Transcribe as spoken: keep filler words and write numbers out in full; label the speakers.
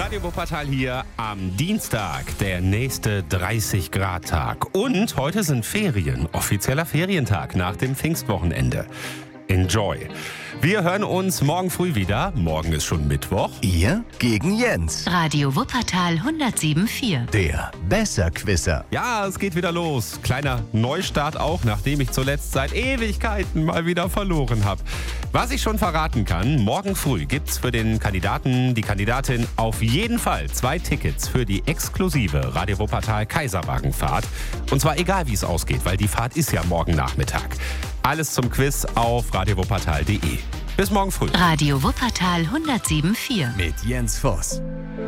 Speaker 1: Radio Wuppertal hier am Dienstag, der nächste dreißig Grad Tag. Und heute sind Ferien, offizieller Ferientag nach dem Pfingstwochenende. Enjoy. Wir hören uns morgen früh wieder. Morgen ist schon Mittwoch.
Speaker 2: Ihr gegen Jens.
Speaker 3: Radio Wuppertal hundertsieben Komma vier.
Speaker 2: Der Besserquisser.
Speaker 1: Ja, es geht wieder los. Kleiner Neustart auch, nachdem ich zuletzt seit Ewigkeiten mal wieder verloren habe. Was ich schon verraten kann, morgen früh gibt's für den Kandidaten, die Kandidatin auf jeden Fall zwei Tickets für die exklusive Radio Wuppertal Kaiserwagenfahrt. Und zwar egal, wie es ausgeht, weil die Fahrt ist ja morgen Nachmittag. Alles zum Quiz auf radio wuppertal punkt de. Bis morgen früh.
Speaker 3: Radio Wuppertal hundertsieben Komma vier.
Speaker 2: Mit Jens Voss.